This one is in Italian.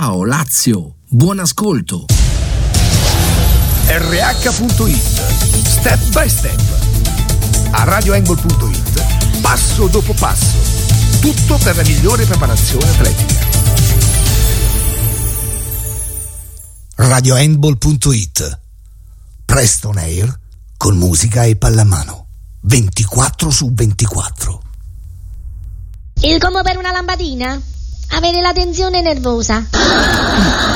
Ciao Lazio, buon ascolto. RH.it, step by step. A radiohandball.it, passo dopo passo. Tutto per la migliore preparazione atletica. radiohandball.it, Preston Air con musica e pallamano 24/24. Il gomo per una lampadina? Avere la tensione nervosa?